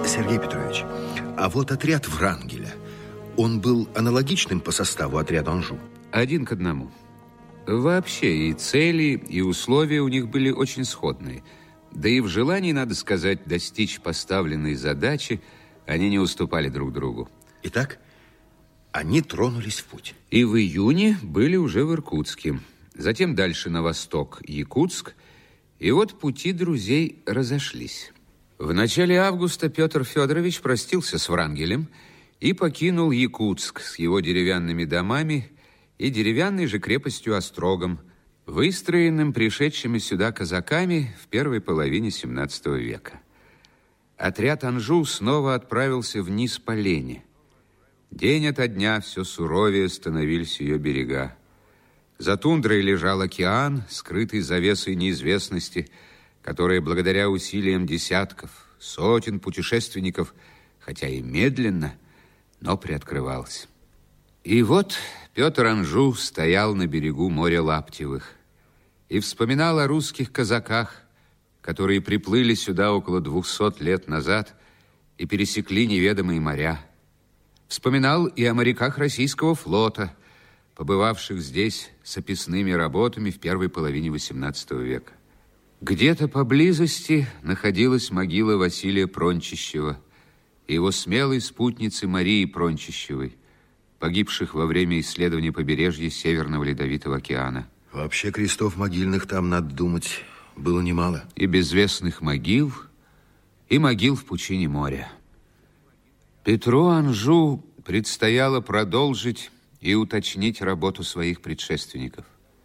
Сергей Петрович, а вот отряд Врангеля, он был аналогичным по составу отряда Анжу? 1 к 1. Вообще и цели, и условия у них были очень сходные. Да и в желании, надо сказать, достичь поставленной задачи они не уступали друг другу. Итак, они тронулись в путь. И в июне были уже в Иркутске. Затем дальше на восток Якутск. И вот пути друзей разошлись. В начале августа Петр Федорович простился с Врангелем и покинул Якутск с его деревянными домами и деревянной же крепостью Острогом, выстроенным пришедшими сюда казаками в первой половине 17 века. Отряд Анжу снова отправился вниз по Лени. День ото дня все суровее становились ее берега. За тундрой лежал океан, скрытый завесой неизвестности, которая благодаря усилиям десятков, сотен путешественников, хотя и медленно, но приоткрывалась. И вот Петр Анжу стоял на берегу моря Лаптевых и вспоминал о русских казаках, которые приплыли сюда около 200 лет назад и пересекли неведомые моря. Вспоминал и о моряках российского флота, побывавших здесь с описными работами в первой половине XVIII века. Где-то поблизости находилась могила Василия Прончищева и его смелой спутницы Марии Прончищевой, погибших во время исследования побережья Северного Ледовитого океана. Вообще крестов могильных там, надо думать, было немало. И безвестных могил, и могил в пучине моря. Петру Анжу предстояло продолжить и уточнить работу своих предшественников.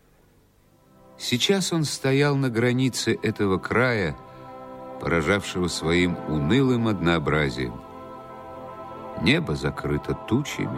Сейчас он стоял на границе этого края, поражавшего своим унылым однообразием. Небо закрыто тучами.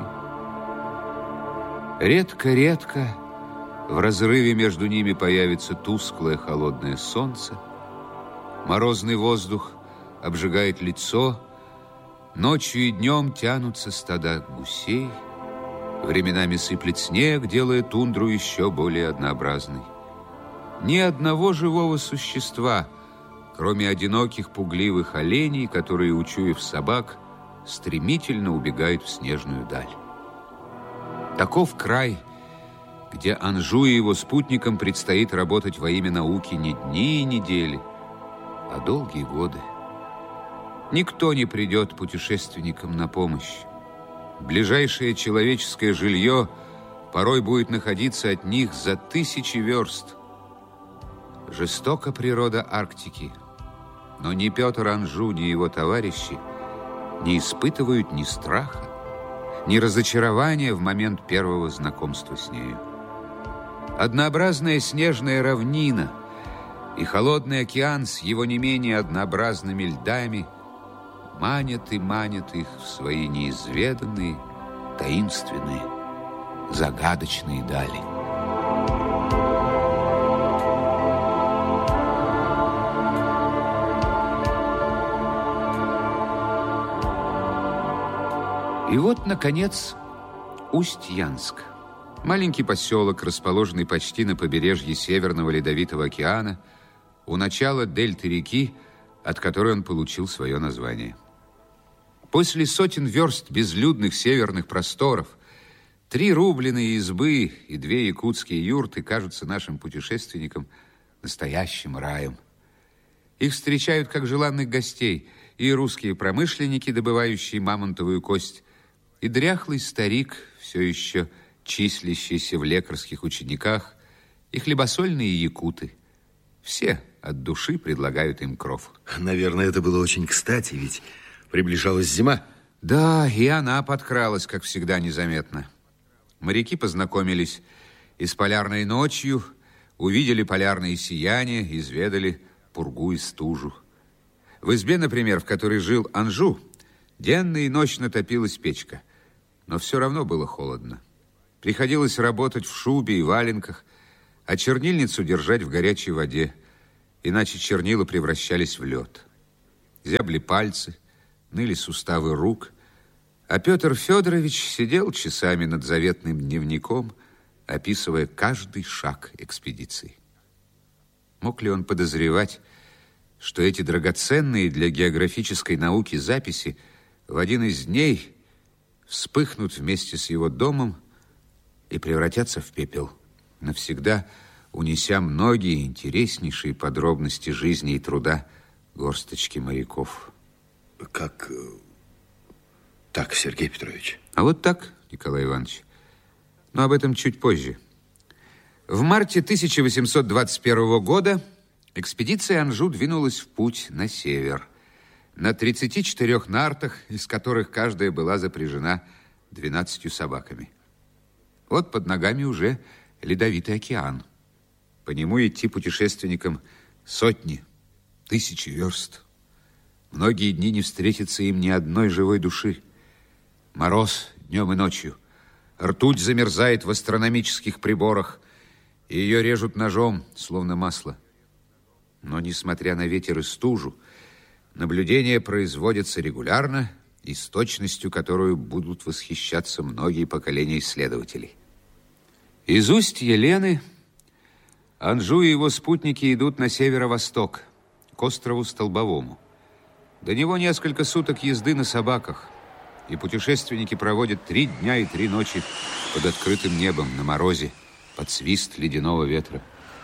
Редко-редко в разрыве между ними появится тусклое холодное солнце. Морозный воздух обжигает лицо. Ночью и днем тянутся стада гусей. Временами сыплет снег, делая тундру еще более однообразной. Ни одного живого существа, кроме одиноких пугливых оленей, которые, учуяв собак, стремительно убегают в снежную даль. Таков край, где Анжу и его спутникам предстоит работать во имя науки не дни и недели, а долгие годы. Никто не придет путешественникам на помощь. Ближайшее человеческое жилье порой будет находиться от них за 1000 верст. Жестока природа Арктики, но ни Петр Анжу, ни его товарищи не испытывают ни страха, ни разочарования в момент первого знакомства с нею. Однообразная снежная равнина и холодный океан с его не менее однообразными льдами манят и манят их в свои неизведанные, таинственные, загадочные дали. И вот, наконец, Усть-Янск. Маленький поселок, расположенный почти на побережье Северного Ледовитого океана, у начала дельты реки, от которой он получил свое название. После сотен верст безлюдных северных просторов 3 рубленые избы и 2 якутские юрты кажутся нашим путешественникам настоящим раем. Их встречают как желанных гостей и русские промышленники, добывающие мамонтовую кость, и дряхлый старик, все еще числящийся в лекарских учениках, и хлебосольные якуты. Все от души предлагают им кров. Наверное, это было очень кстати, ведь приближалась зима. Да, и она подкралась, как всегда, незаметно. Моряки познакомились и с полярной ночью, увидели полярные сияния, изведали пургу и стужу. В избе, например, в которой жил Анжу, денно и ночно топилась печка, но все равно было холодно. Приходилось работать в шубе и валенках, а чернильницу держать в горячей воде, иначе чернила превращались в лед. Зябли пальцы, ныли суставы рук, а Петр Федорович сидел часами над заветным дневником, описывая каждый шаг экспедиции. Мог ли он подозревать, что эти драгоценные для географической науки записи в один из дней вспыхнут вместе с его домом и превратятся в пепел, навсегда унеся многие интереснейшие подробности жизни и труда горсточки моряков. Как так, Сергей Петрович? А вот так, Николай Иванович. Но об этом чуть позже. В марте 1821 года экспедиция Анжу двинулась в путь на север. На 34 нартах, из которых каждая была запряжена 12 собаками. Вот под ногами уже ледовитый океан. По нему идти путешественникам сотни, тысячи верст. Многие дни не встретится им ни одной живой души. Мороз днем и ночью. Ртуть замерзает в астрономических приборах, и ее режут ножом, словно масло. Но, несмотря на ветер и стужу, наблюдения производятся регулярно и с точностью, которую будут восхищаться многие поколения исследователей. Из устья Лены Анжу и его спутники идут на северо-восток, к острову Столбовому. До него несколько суток езды на собаках, и путешественники проводят 3 дня и 3 ночи под открытым небом, на морозе, под свист ледяного ветра.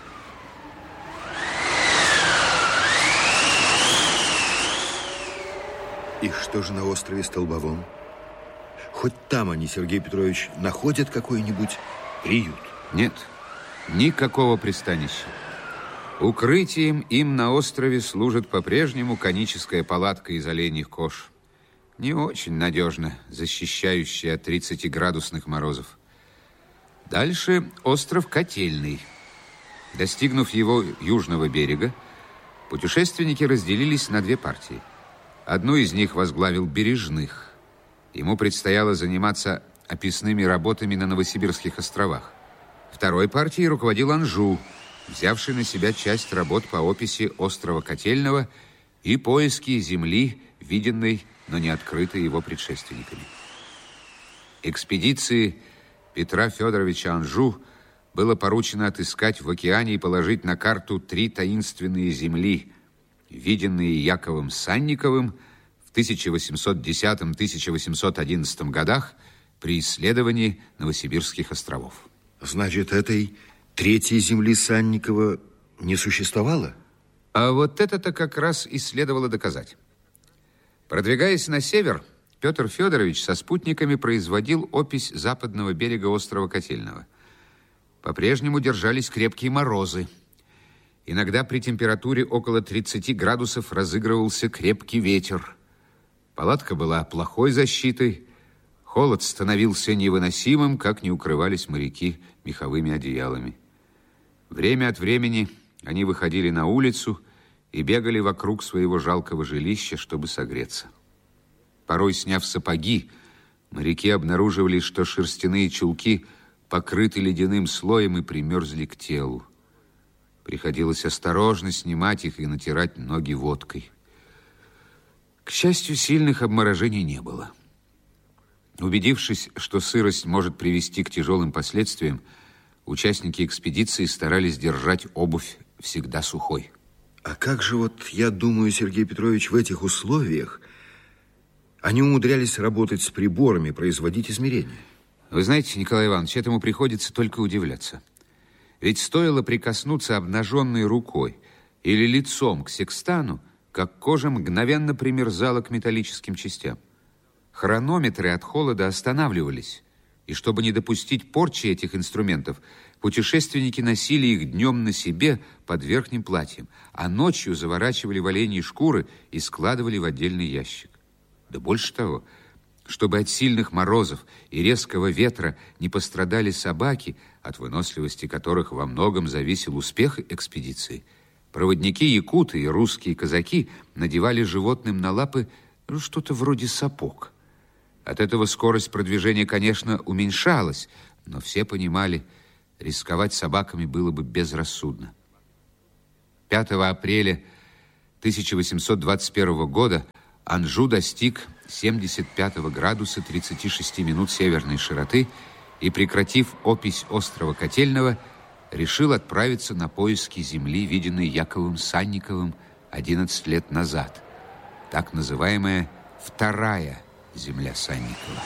И что же на острове Столбовом? Хоть там они, Сергей Петрович, находят какой-нибудь приют? Нет, никакого пристанища. Укрытием им на острове служит по-прежнему коническая палатка из оленьих кож, не очень надежно защищающая от 30-градусных морозов. Дальше остров Котельный. Достигнув его южного берега, путешественники разделились на 2 партии. Одну из них возглавил Бережных. Ему предстояло заниматься описными работами на Новосибирских островах. Второй партией руководил Анжу, взявший на себя часть работ по описи острова Котельного и поиски земли, виденной, но не открытой его предшественниками. Экспедиции Петра Федоровича Анжу было поручено отыскать в океане и положить на карту 3 таинственные земли, виденные Яковом Санниковым в 1810-1811 годах при исследовании Новосибирских островов. Значит, этой 3-й земли Санникова не существовало? А вот это-то как раз и следовало доказать. Продвигаясь на север, Петр Федорович со спутниками производил опись западного берега острова Котельного. По-прежнему держались крепкие морозы. Иногда при температуре около 30 градусов разыгрывался крепкий ветер. Палатка была плохой защитой. Холод становился невыносимым, как не укрывались моряки меховыми одеялами. Время от времени они выходили на улицу и бегали вокруг своего жалкого жилища, чтобы согреться. Порой, сняв сапоги, моряки обнаруживали, что шерстяные чулки покрыты ледяным слоем и примерзли к телу. Приходилось осторожно снимать их и натирать ноги водкой. К счастью, сильных обморожений не было. Убедившись, что сырость может привести к тяжелым последствиям, участники экспедиции старались держать обувь всегда сухой. А как же вот, я думаю, Сергей Петрович, в этих условиях они умудрялись работать с приборами, производить измерения? Вы знаете, Николай Иванович, этому приходится только удивляться. Ведь стоило прикоснуться обнаженной рукой или лицом к секстану, как кожа мгновенно примерзала к металлическим частям. Хронометры от холода останавливались, и чтобы не допустить порчи этих инструментов, путешественники носили их днем на себе под верхним платьем, а ночью заворачивали в оленьи шкуры и складывали в отдельный ящик. Да больше того, чтобы от сильных морозов и резкого ветра не пострадали собаки, от выносливости которых во многом зависел успех экспедиции, проводники-якуты и русские казаки надевали животным на лапы что-то вроде сапог. От этого скорость продвижения, конечно, уменьшалась, но все понимали, рисковать собаками было бы безрассудно. 5 апреля 1821 года Анжу достиг 75 градуса 36 минут северной широты и, прекратив опись острова Котельного, решил отправиться на поиски земли, виденной Яковом Санниковым 11 лет назад. Так называемая вторая земля Санникова.